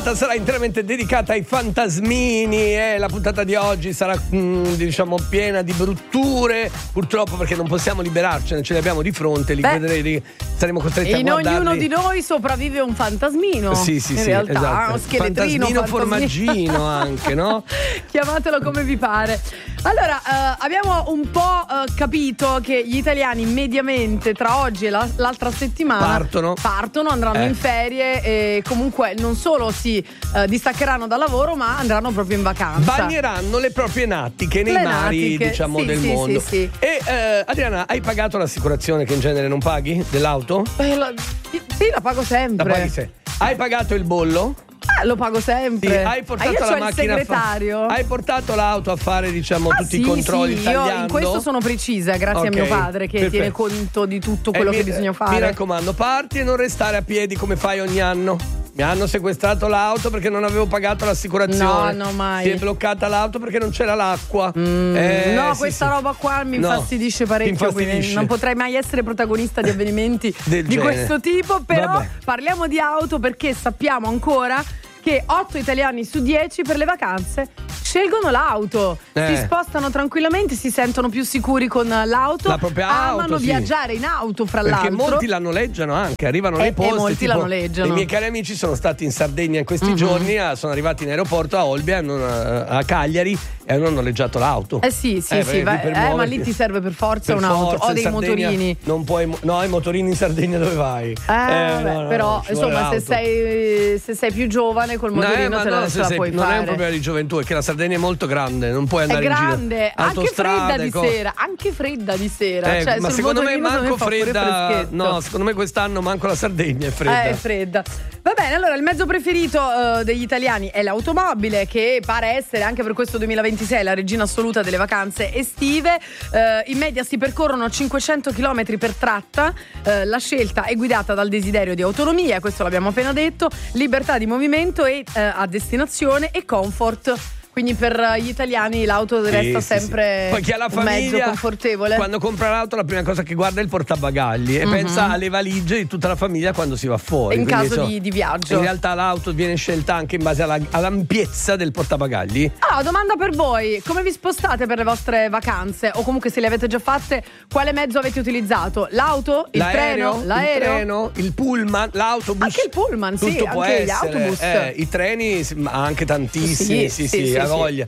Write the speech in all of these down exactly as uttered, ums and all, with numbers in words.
puntata sarà interamente dedicata ai fantasmini e la puntata di oggi sarà mh, diciamo piena di brutture, purtroppo, perché non possiamo liberarcene, ce li abbiamo di fronte, li vedrete, saremo costretti a guardarli. In ognuno di noi sopravvive un fantasmino. Sì, sì, in sì, realtà, esatto. uno scheletrino, fantasmino, formaggino anche, no? Chiamatelo come vi pare. Allora, eh, abbiamo un po' eh, capito che gli italiani mediamente tra oggi e la, l'altra settimana partono, partono andranno eh. in ferie e comunque non solo si eh, distaccheranno dal lavoro, ma andranno proprio in vacanza. Bagneranno le proprie natiche nei le mari, natiche, diciamo, sì, del sì, mondo. Sì, sì. E eh, Adriana, hai pagato l'assicurazione che in genere non paghi dell'auto? Eh, la, sì, la pago sempre. La paghi se. Hai pagato il bollo? Ah, lo pago sempre. Sì, hai portato ah, io la c'ho il macchina segretario. A fa- hai portato l'auto a fare, diciamo, ah, tutti sì, i controlli sì, tagliando? Io in questo sono precisa, grazie okay. a mio padre che Perfetto. tiene conto di tutto quello eh, che mi, bisogna fare. Mi raccomando, parti e non restare a piedi come fai ogni anno. Mi hanno sequestrato l'auto perché non avevo pagato l'assicurazione. No, no, mai. Si è bloccata l'auto perché non c'era l'acqua. Mm, eh, no, sì, questa sì. roba qua mi no, infastidisce parecchio. infastidisce. Non potrei mai essere protagonista di avvenimenti Del di genere. questo tipo. Però Vabbè. parliamo di auto perché sappiamo ancora che otto italiani su dieci per le vacanze scelgono l'auto, eh. si spostano tranquillamente, si sentono più sicuri con l'auto, la propria amano auto, sì. viaggiare in auto, fra perché l'altro. molti la noleggiano anche, arrivano e, nei posti. E molti tipo, la noleggiano. I miei cari amici sono stati in Sardegna in questi Mm-hmm. giorni, sono arrivati in aeroporto a Olbia, a Cagliari, e hanno noleggiato l'auto. Eh sì, sì, eh, sì, vai, eh, ma lì ti serve per forza per un'auto forza, o dei Sardegna, motorini. Non puoi, no, i motorini in Sardegna dove vai? Eh, Eh, vabbè, no, no, però ci vuole insomma se l'auto. sei, se sei più giovane col motorino no, eh, te la, no, te se la sei, puoi non fare. è un problema di gioventù, è che la Sardegna è molto grande, non puoi È andare grande, in giro. anche fredda di co- sera, anche fredda di sera. Eh, cioè, ma sul secondo me motorino manco fa pure fredda. freschetto. No, secondo me quest'anno manco la Sardegna è fredda. Eh, è fredda. Va bene, allora il mezzo preferito uh, degli italiani è l'automobile, che pare essere anche per questo duemilaventisei la regina assoluta delle vacanze estive. Uh, in media si percorrono cinquecento chilometri per tratta. Uh, la scelta è guidata dal desiderio di autonomia, questo l'abbiamo appena detto, libertà di movimento e uh, a destinazione e comfort. Quindi per gli italiani l'auto Sì, resta sì, sempre sì. Poi chi ha la un famiglia, mezzo confortevole. Quando compra l'auto la prima cosa che guarda è il portabagagli e Mm-hmm. pensa alle valigie di tutta la famiglia quando si va fuori. In Quindi, caso so, di, di viaggio. In realtà l'auto viene scelta anche in base alla, all'ampiezza del portabagagli. Ah, domanda per voi: come vi spostate per le vostre vacanze? O comunque se le avete già fatte, quale mezzo avete utilizzato? L'auto? Il L'aereo, treno? L'aereo? Il treno, il pullman, l'autobus. Anche il pullman, sì, tutto può anche gli essere. autobus. Eh, I treni, ma anche tantissimi, sì, Sì, sì, sì, ha sì, voglia.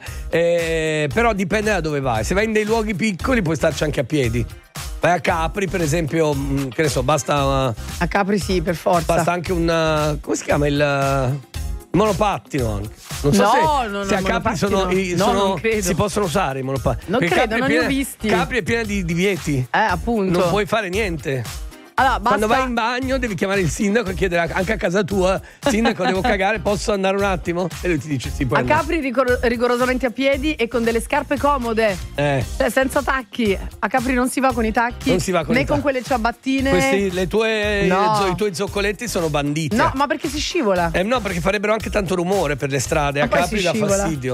Eh, però dipende da dove vai. Se vai in dei luoghi piccoli puoi starci anche a piedi. Vai a Capri, per esempio, mh, che ne so, basta. A Capri sì, per forza. Basta anche un. Come si chiama il. Il monopattino anche. Non so No, se, no, no, se a Capri sono, i- no, sono- non credo. si possono usare i monopattini. Non Perché credo, Capri è non li ho piena- visti. Capri è piena di divieti. Eh, appunto. Non puoi fare niente. Allora, basta... Quando vai in bagno devi chiamare il sindaco e chiedere anche a casa tua: sindaco, devo cagare, posso andare un attimo? E lui ti dice sì, puoi A andare. Capri rigor- rigorosamente a piedi e con delle scarpe comode. Eh. Cioè senza tacchi. A Capri non si va con i tacchi. Non si va con né i con tacchi. quelle ciabattine. Questi, le tue, No. i tuoi zoccoletti sono banditi. No, ma perché si scivola? Eh, no, perché farebbero anche tanto rumore per le strade. Ma A poi Capri si dà scivola. fastidio.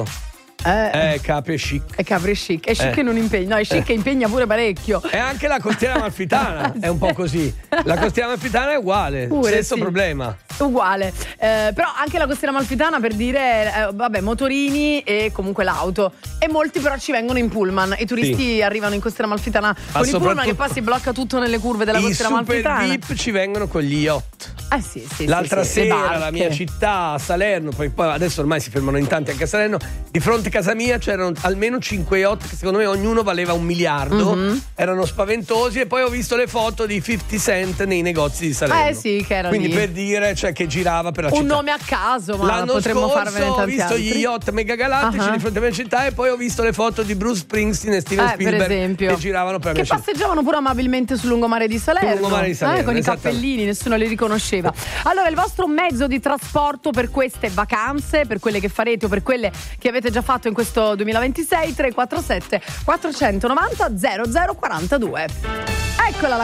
Eh, Eh, Capri è chic. è Capri è chic. È chic Eh. che non impegna. No, è chic che impegna pure parecchio. E anche la costiera amalfitana è un po' così. La costiera amalfitana è uguale, Pure, stesso sì. problema. Uguale. Eh, però anche la costiera amalfitana, per dire, eh, vabbè, motorini e comunque l'auto. E molti però ci vengono in pullman. I turisti Sì. arrivano in costiera amalfitana Ma con i pullman, soprattutto- che poi si blocca tutto nelle curve della I costiera super amalfitana. V I P ci vengono con gli yacht. Eh sì, sì. L'altra sì, sì, le sera barche. la mia città, a Salerno, poi, poi adesso ormai si fermano in tanti anche a Salerno, di fronte a casa mia c'erano almeno cinque yacht che secondo me ognuno valeva un miliardo, Mm-hmm. erano spaventosi, e poi ho visto le foto di cinquanta Cent nei negozi di Salerno. Eh sì, che era Quindi lì. per dire, cioè, che girava per la Un città. nome a caso, ma L'anno potremmo scorso farvene ho tanti visto altri. gli yacht mega galattici Ah. di fronte alla mia città, e poi ho visto le foto di Bruce Springsteen e Steven Eh, Spielberg per esempio, che giravano per la che mia città. passeggiavano pure amabilmente sul lungomare di Salerno, Sul lungomare di Salerno, eh, con esattamente. i cappellini, nessuno li riconosceva. Allora, il vostro mezzo di trasporto per queste vacanze, per quelle che farete o per quelle che avete già fatto in questo duemilaventisei, tre quattro sette quattrocentonovanta zero zero quarantadue. Eccola la